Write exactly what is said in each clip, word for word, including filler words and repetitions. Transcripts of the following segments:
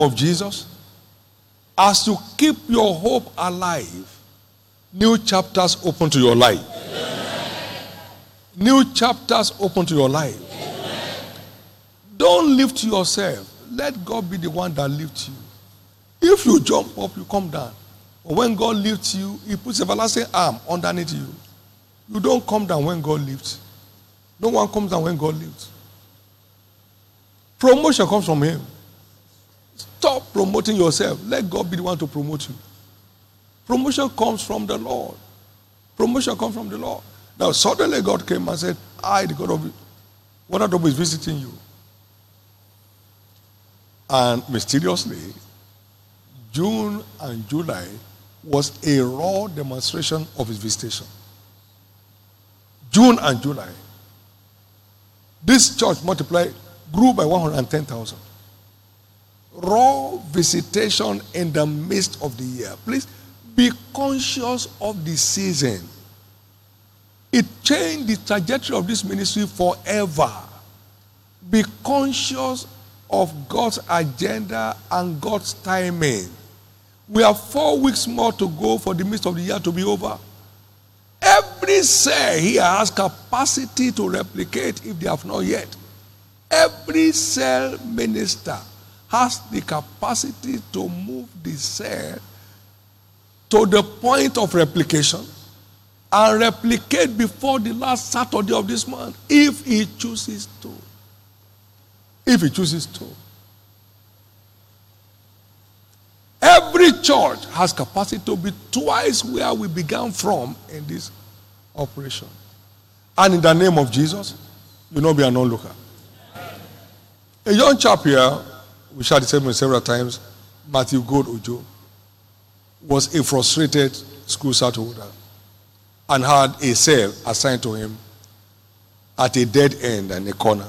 of Jesus, as you keep your hope alive, new chapters open to your life. Amen. New chapters open to your life. Amen. Don't lift yourself. Let God be the one that lifts you. If you jump up, you come down. But when God lifts you, he puts a everlasting arm underneath you. You don't come down when God lifts. No one comes down when God lifts. Promotion comes from him. Stop promoting yourself. Let God be the one to promote you. Promotion comes from the Lord. Promotion comes from the Lord. Now suddenly God came and said, I, the God of one of them is visiting you. And mysteriously, June and July was a raw demonstration of his visitation. June and July. This church multiplied, grew by one hundred ten thousand. Raw visitation in the midst of the year. Please be conscious of the season. It changed the trajectory of this ministry forever. Be conscious of God's agenda and God's timing. We have four weeks more to go for the midst of the year to be over. Every cell here has capacity to replicate if they have not yet. Every cell minister has the capacity to move the cell to the point of replication and replicate before the last Saturday of this month if he chooses to. If he chooses to. Every church has capacity to be twice where we began from in this operation. And in the name of Jesus, you know, be an onlooker. A young chap here, we shared the same several times, Matthew Gold Ojo, was a frustrated school start holder and had a cell assigned to him at a dead end and a corner.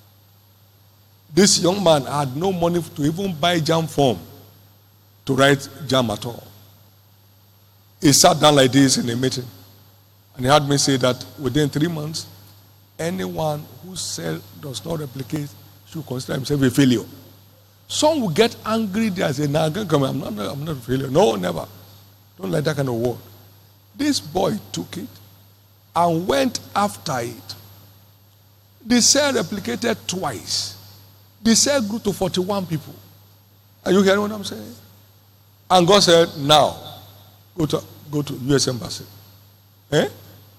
This young man had no money to even buy jam form to write jam at all. He sat down like this in a meeting and he had me say that within three months, anyone whose cell does not replicate should consider himself a failure. Some will get angry there and say, nah, I'm not, I'm not a failure. No, never. Don't like that kind of word. This boy took it and went after it. The cell replicated twice. The cell grew to forty-one people. Are you hearing what I'm saying? And God said, now, go to, go to U S Embassy. Eh?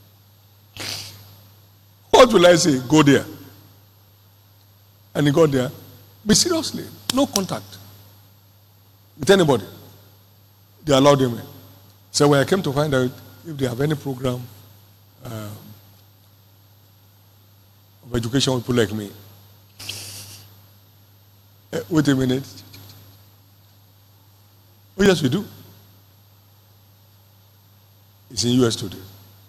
What will I say? Go there. And he got there. But seriously, no contact with anybody. They allowed him in. So when I came to find out if they have any program um, of education with people like me, uh, wait a minute. Oh yes, we do. It's in U S today.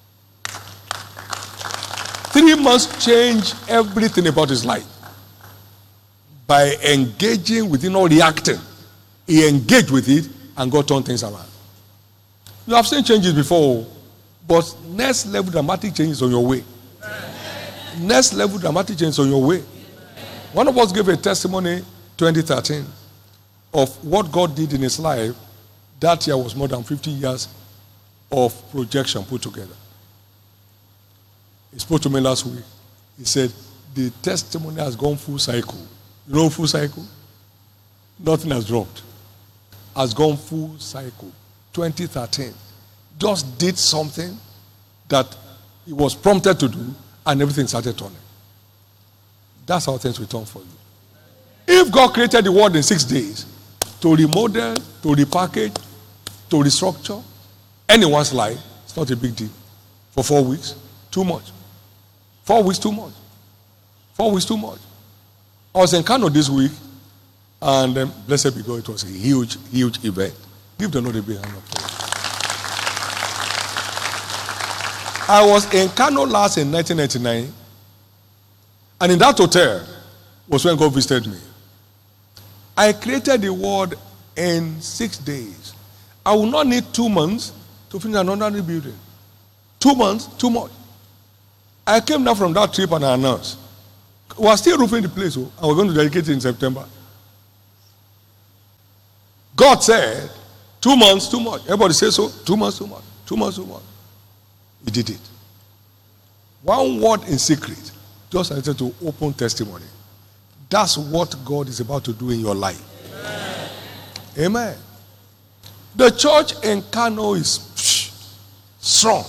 Three months change everything about his life. By engaging with it, not reacting. He engaged with it and God turned things around. You have seen changes before, but next level dramatic changes on your way. Amen. Next level dramatic changes on your way. Amen. One of us gave a testimony twenty thirteen of what God did in his life. That year was more than fifty years of projection put together. He spoke to me last week. He said, the testimony has gone full cycle. You know full cycle? Nothing has dropped. Has gone full cycle. twenty thirteen. Just did something that he was prompted to do and everything started turning. That's how things will turn for you. If God created the world in six days to remodel, to repackage, to restructure anyone's life, it's not a big deal. For four weeks, too much. Four weeks, too much. Four weeks, too much. I was in Kano this week, and um, blessed be God, it was a huge, huge event. Give the Lord a big hand up. I was in Kano last in nineteen ninety-nine, and in that hotel was when God visited me. I created the world in six days. I will not need two months to finish another rebuilding. Two months, too much. I came down from that trip and I announced. We are still roofing the place, oh, and we're going to dedicate it in September. God said, two months, too much. Everybody say so? Two months, too much. Two months, too much. He did it. One word in secret, just as to open testimony. That's what God is about to do in your life. Amen. Amen. The church in Kano is psh, strong.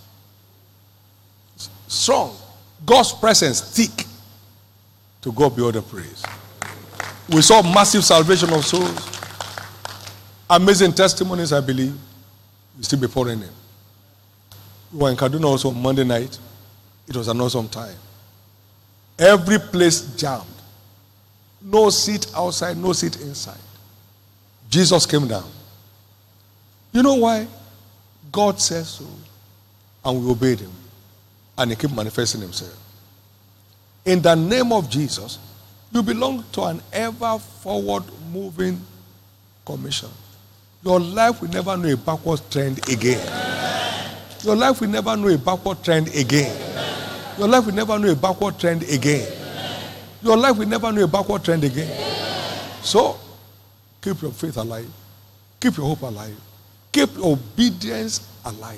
Strong. God's presence thick. To God be all the praise. We saw massive salvation of souls. Amazing testimonies, I believe. We still be pouring in. We were in Kaduna also on Monday night. It was an awesome time. Every place jammed. No seat outside, no seat inside. Jesus came down. You know why? God says so. And we obeyed him. And he kept manifesting himself. In the name of Jesus, you belong to an ever forward moving commission. Your life will never know a backward trend again. Your life will never know a backward trend again. Your life will never know a backward trend again. Your life will never know a backward trend again. So, keep your faith alive. Keep your hope alive. Keep your obedience alive.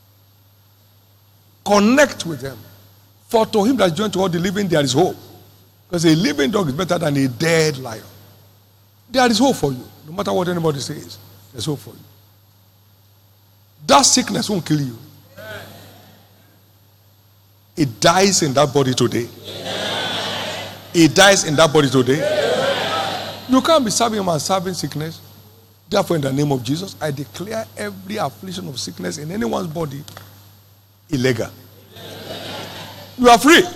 Connect with them. For to him that is joined to all the living, there is hope. Because a living dog is better than a dead lion. There is hope for you. No matter what anybody says, there's hope for you. That sickness won't kill you. It dies in that body today. It dies in that body today. You can't be serving him and serving sickness. Therefore, in the name of Jesus, I declare every affliction of sickness in anyone's body illegal. You are free.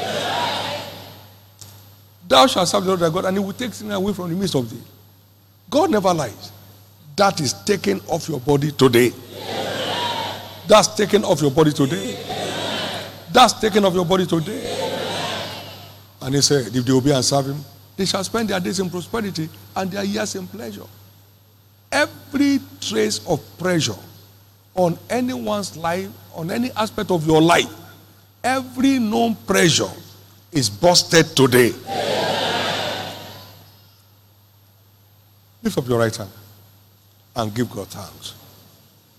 Thou shalt serve the Lord thy God, and he will take sin away from the midst of thee. God never lies. That is taken off your body today. That's taken off your body today. That's taken off your body today. And he said, if they obey and serve him, they shall spend their days in prosperity and their years in pleasure. Every trace of pressure on anyone's life, on any aspect of your life, every known pressure is busted today. Lift up your right hand and give God thanks.